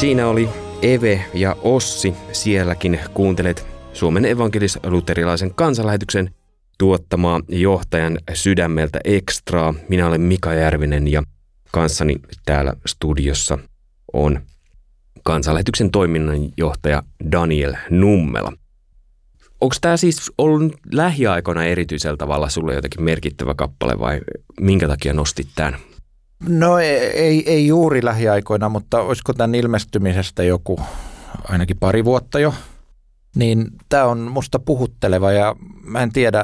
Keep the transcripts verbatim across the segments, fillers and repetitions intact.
Siinä oli Eve ja Ossi. Sielläkin kuuntelet Suomen evankelis-luterilaisen kansanlähetyksen tuottamaa Johtajan sydämeltä ekstraa. Minä olen Mika Järvinen ja kanssani täällä studiossa on kansanlähetyksen toiminnanjohtaja Daniel Nummela. Onko tämä siis ollut lähiaikoina erityisellä tavalla sulle jotenkin merkittävä kappale vai minkä takia nostit tämän? No ei, ei juuri lähiaikoina, mutta olisiko tämän ilmestymisestä joku ainakin pari vuotta jo, niin tämä on musta puhutteleva ja mä en tiedä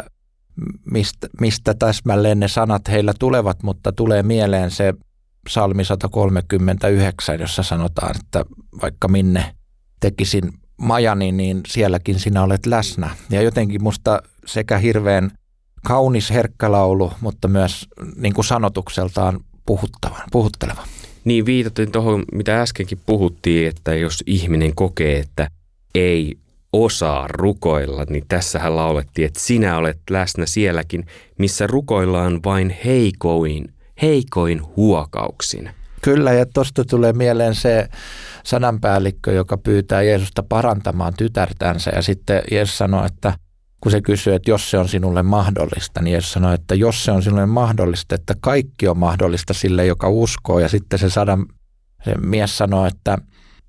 mistä, mistä täsmälleen ne sanat heillä tulevat, mutta tulee mieleen se psalmi sata kolmekymmentäyhdeksän, jossa sanotaan, että vaikka minne tekisin majani, niin sielläkin sinä olet läsnä. Ja jotenkin musta sekä hirveän kaunis herkkä laulu, mutta myös niin kuin sanotukseltaan puhuttava, puhutteleva. Niin viitaten tuohon, mitä äskenkin puhuttiin, että jos ihminen kokee, että ei osaa rukoilla, niin tässähän laulettiin, että sinä olet läsnä sielläkin, missä rukoillaan vain heikoin, heikoin huokauksin. Kyllä, ja tuosta tulee mieleen se sananpäällikkö, joka pyytää Jeesusta parantamaan tytärtänsä, ja sitten Jeesus sanoo, että kun se kysyy, että jos se on sinulle mahdollista, niin Jeesus sanoo, että jos se on sinulle mahdollista, että kaikki on mahdollista sille, joka uskoo, ja sitten se, sadan, se mies sanoo, että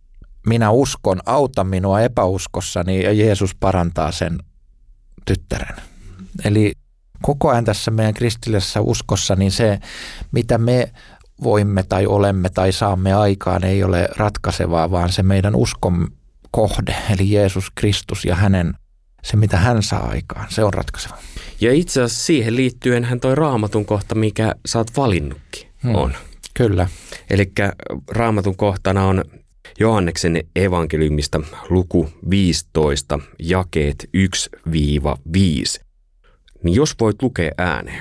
minä uskon, auta minua epäuskossani, ja Jeesus parantaa sen tyttären. Eli koko ajan tässä meidän kristillisessä uskossa, niin se, mitä me voimme tai olemme tai saamme aikaan, ei ole ratkaisevaa, vaan se meidän uskon kohde, eli Jeesus Kristus ja hänen, se mitä hän saa aikaan, se on ratkaiseva. Ja itse asiassa siihen liittyen hän toi Raamatun kohta, mikä sä oot valinnutkin, hmm. on. Kyllä. Eli Raamatun kohtana on Johanneksen evankeliumista luku viisitoista, jakeet yksi viisi. Niin jos voit lukea ääneen.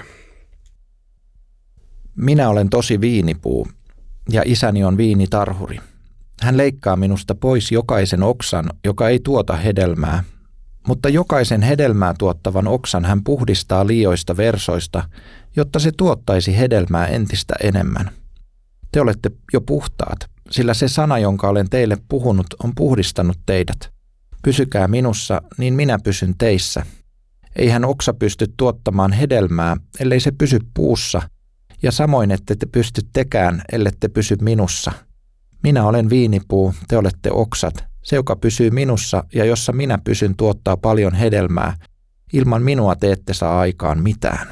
Minä olen tosi viinipuu, ja isäni on viinitarhuri. Hän leikkaa minusta pois jokaisen oksan, joka ei tuota hedelmää, mutta jokaisen hedelmää tuottavan oksan hän puhdistaa liioista versoista, jotta se tuottaisi hedelmää entistä enemmän. Te olette jo puhtaat, sillä se sana, jonka olen teille puhunut, on puhdistanut teidät. Pysykää minussa, niin minä pysyn teissä. Eihän oksa pysty tuottamaan hedelmää, ellei se pysy puussa, ja samoin ette te pysty tekään, ellette pysy minussa. Minä olen viinipuu, te olette oksat. Se, joka pysyy minussa ja jossa minä pysyn, tuottaa paljon hedelmää. Ilman minua te ette saa aikaan mitään.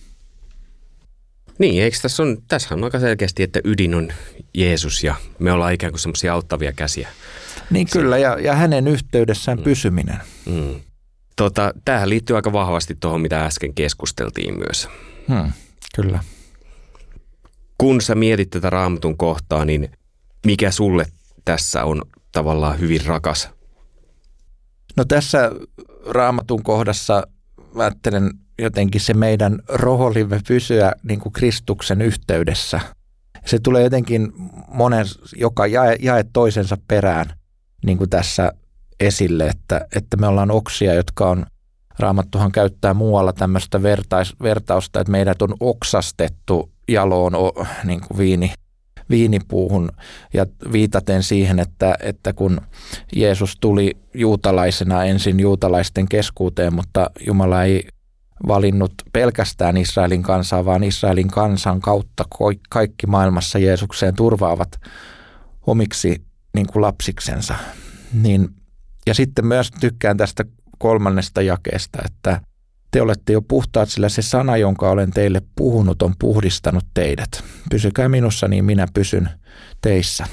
Niin, eikö tässä on, tässä on aika selkeästi, että ydin on Jeesus ja me ollaan ikään kuin semmoisia auttavia käsiä. Niin kyllä, ja, ja hänen yhteydessään mm. pysyminen. Mm. Tota, tämähän liittyy aika vahvasti tuohon, mitä äsken keskusteltiin myös. Hmm, kyllä. Kun sä mietit tätä Raamatun kohtaa, niin mikä sulle tässä on tavallaan hyvin rakas? No tässä Raamatun kohdassa mä ajattelen jotenkin se meidän roolimme pysyä niin kuin Kristuksen yhteydessä. Se tulee jotenkin monen, joka jae, jae toisensa perään niin kuin tässä esille, että, että me ollaan oksia, jotka on, Raamattuhan käyttää muualla tämmöistä vertais, vertausta, että meidät on oksastettu jaloon niin kuin viini, viinipuuhun ja viitaten siihen, että, että kun Jeesus tuli juutalaisena ensin juutalaisten keskuuteen, mutta Jumala ei valinnut pelkästään Israelin kansaa, vaan Israelin kansan kautta kaikki maailmassa Jeesukseen turvaavat omiksi niin kuin lapsiksensa. Niin, ja sitten myös tykkään tästä kolmannesta jakeesta, että te olette jo puhtaat, sillä se sana, jonka olen teille puhunut, on puhdistanut teidät. Pysykää minussa, niin minä pysyn teissä.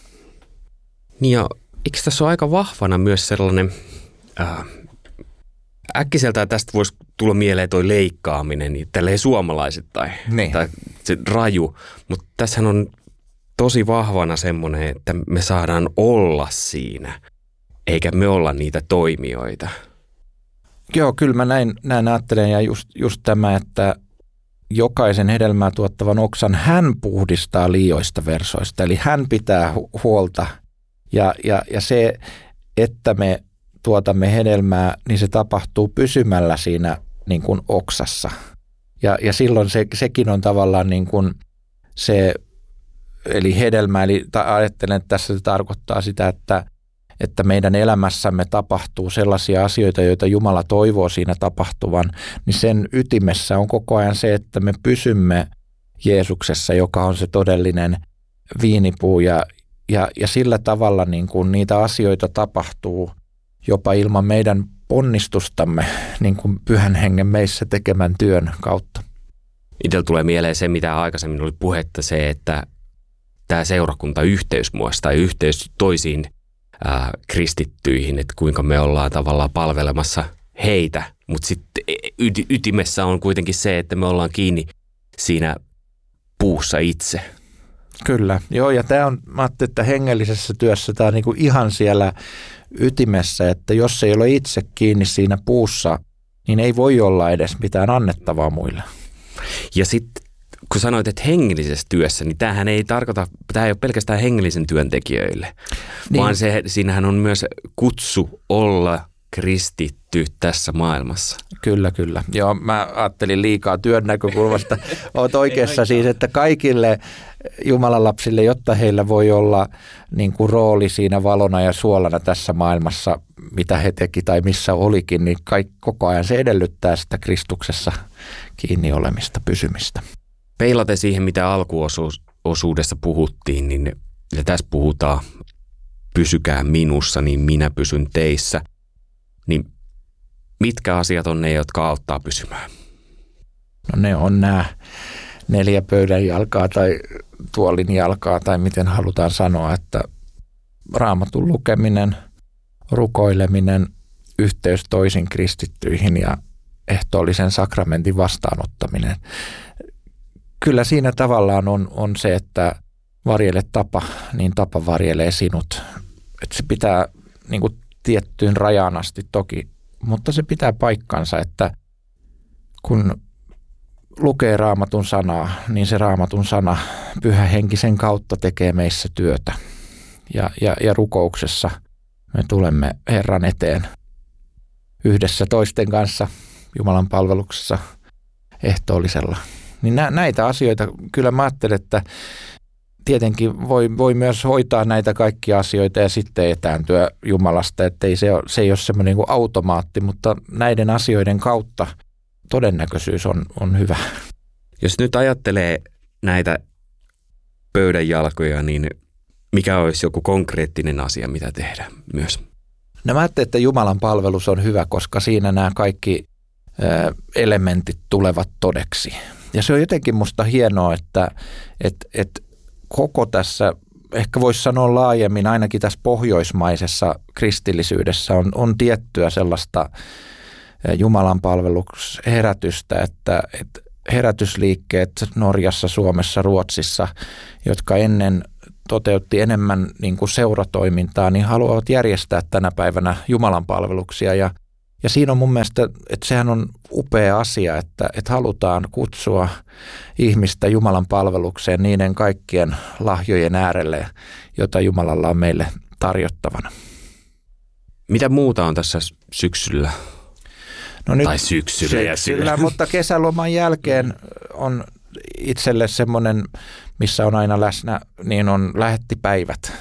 Niin ja eikö tässä ole aika vahvana myös sellainen, äh, äkkiseltään tästä voisi tulla mieleen toi leikkaaminen, niin tälleen suomalaiset tai, niin. tai se raju, mutta tässähän on tosi vahvana semmoinen, että me saadaan olla siinä, eikä me olla niitä toimijoita. Joo, kyllä mä näin, näin ajattelen ja just, just tämä, että jokaisen hedelmää tuottavan oksan hän puhdistaa liioista versoista, eli hän pitää hu- huolta ja, ja, ja se, että me tuotamme hedelmää, niin se tapahtuu pysymällä siinä niin kuin oksassa ja, ja silloin se, sekin on tavallaan niin kuin se eli hedelmä. Eli ajattelen, että tässä se tarkoittaa sitä, että, että meidän elämässämme tapahtuu sellaisia asioita, joita Jumala toivoo siinä tapahtuvan, niin sen ytimessä on koko ajan se, että me pysymme Jeesuksessa, joka on se todellinen viinipuu ja, ja, ja sillä tavalla niin kuin niitä asioita tapahtuu jopa ilman meidän ponnistustamme niin kuin Pyhän Hengen meissä tekemän työn kautta. Itsellä tulee mieleen se, mitä aikaisemmin oli puhetta, se, että tämä seurakuntayhteys muista tai yhteys toisiin ää, kristittyihin, että kuinka me ollaan tavallaan palvelemassa heitä, mutta sitten y- ytimessä on kuitenkin se, että me ollaan kiinni siinä puussa itse. Kyllä, joo, ja tämä on, mä ajattelin, että hengellisessä työssä tämä on niinku ihan siellä ytimessä, että jos ei ole itse kiinni siinä puussa, niin ei voi olla edes mitään annettavaa muille. Ja sitten kun sanoit, että hengellisessä työssä, niin tämähän ei tarkoita, tämä ei ole pelkästään hengellisen työntekijöille, niin, vaan se, siinähän on myös kutsu olla kristitty tässä maailmassa. Kyllä, kyllä. Joo, mä ajattelin liikaa työn näkökulmasta. Olet oikeassa siis, että kaikille Jumalan lapsille, jotta heillä voi olla niin kuin rooli siinä valona ja suolana tässä maailmassa, mitä he teki tai missä olikin, niin kaikki, koko ajan se edellyttää sitä Kristuksessa kiinni olemista, pysymistä. Peilaten siihen, mitä alkuosuudessa puhuttiin, niin ja tässä puhutaan pysykää minussa, niin minä pysyn teissä. Niin mitkä asiat on ne, jotka auttaa pysymään? No ne on nämä neljä pöydän jalkaa tai tuolin jalkaa tai miten halutaan sanoa, että Raamatun lukeminen, rukoileminen, yhteys toisiin kristittyihin ja ehtoollisen sakramentin vastaanottaminen. Kyllä siinä tavallaan on, on se, että varjele tapa, niin tapa varjelee sinut. Että se pitää niin kuin tiettyyn rajaan asti toki, mutta se pitää paikkansa, että kun lukee Raamatun sanaa, niin se Raamatun sana Pyhän Henki sen kautta tekee meissä työtä. Ja, ja, ja rukouksessa me tulemme Herran eteen yhdessä toisten kanssa Jumalan palveluksessa ehtoollisella. Niin nä, näitä asioita, kyllä mä ajattelen, että tietenkin voi, voi myös hoitaa näitä kaikkia asioita ja sitten etääntyä Jumalasta, että ei se, ole, se ei ole semmoinen niin kuin automaatti, mutta näiden asioiden kautta todennäköisyys on, on hyvä. Jos nyt ajattelee näitä pöydänjalkoja, niin mikä olisi joku konkreettinen asia, mitä tehdä myös? No mä ajattelen, että Jumalan palvelus on hyvä, koska siinä nämä kaikki ä, elementit tulevat todeksi. Ja se on jotenkin musta hienoa, että et, et koko tässä, ehkä voisi sanoa laajemmin, ainakin tässä pohjoismaisessa kristillisyydessä on, on tiettyä sellaista Jumalan palvelusherätystä, että, että herätysliikkeet Norjassa, Suomessa, Ruotsissa, jotka ennen toteutti enemmän niin kuin seuratoimintaa, niin haluavat järjestää tänä päivänä Jumalan palveluksia. Ja, ja siinä on mun mielestä, että sehän on upea asia, että, että halutaan kutsua ihmistä Jumalan palvelukseen niiden kaikkien lahjojen äärelle, jota Jumalalla on meille tarjottavana. Mitä muuta on tässä syksyllä? No nyt tai syksyllä. syksyllä mutta kesäloman jälkeen on itselle semmoinen, missä on aina läsnä, niin on lähettipäivät.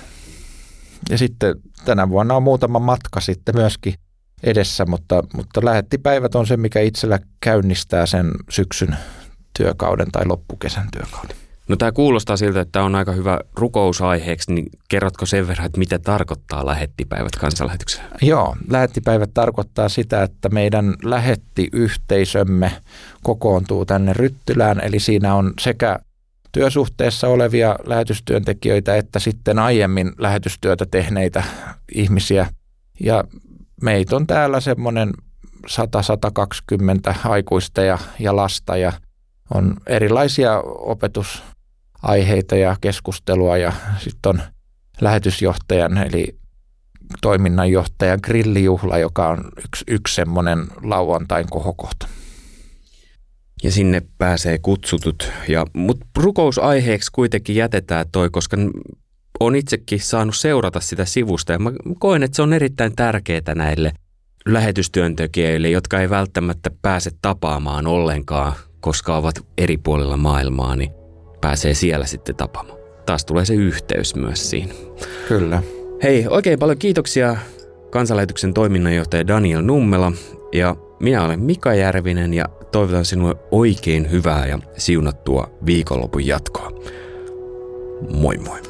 Ja sitten tänä vuonna on muutama matka sitten myöskin edessä, mutta, mutta lähettipäivät on se, mikä itsellä käynnistää sen syksyn työkauden tai loppukesän työkauden. No tämä kuulostaa siltä, että on aika hyvä rukousaiheeksi, niin kerrotko sen verran, että mitä tarkoittaa lähettipäivät kansanlähetyksessä? Joo, lähettipäivät tarkoittaa sitä, että meidän lähettiyhteisömme kokoontuu tänne Ryttylään, eli siinä on sekä työsuhteessa olevia lähetystyöntekijöitä että sitten aiemmin lähetystyötä tehneitä ihmisiä. Ja meitä on täällä semmoinen sata kaksikymmentä aikuista ja, ja lasta ja on erilaisia opetusaiheita ja keskustelua ja sitten on lähetysjohtajan eli toiminnanjohtajan grillijuhla, joka on yksi, yksi semmoinen lauantain kohokohta. Ja sinne pääsee kutsutut. Ja, mutta rukousaiheeksi kuitenkin jätetään toi, koska olen itsekin saanut seurata sitä sivusta ja mä koen, että se on erittäin tärkeää näille lähetystyöntekijöille, jotka ei välttämättä pääse tapaamaan ollenkaan, koska ovat eri puolilla maailmaa, niin pääsee siellä sitten tapaamaan. taas tulee se yhteys myös siinä. Kyllä. Hei, oikein paljon kiitoksia Kansanlähetyksen toiminnanjohtaja Daniel Nummela ja minä olen Mika Järvinen ja toivotan sinulle oikein hyvää ja siunattua viikonlopun jatkoa. Moi moi!